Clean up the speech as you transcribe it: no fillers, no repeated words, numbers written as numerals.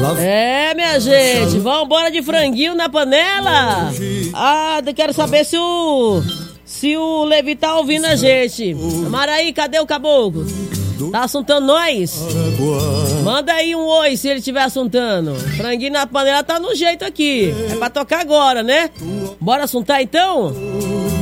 É, minha gente, vambora de franguinho na panela. Ah, eu quero saber se o Levi tá ouvindo a gente. Maraí, cadê o caboclo? Tá assuntando nós? Manda aí um oi se ele estiver assuntando. Franguinho na panela tá no jeito aqui. É pra tocar agora, né? Bora assuntar então?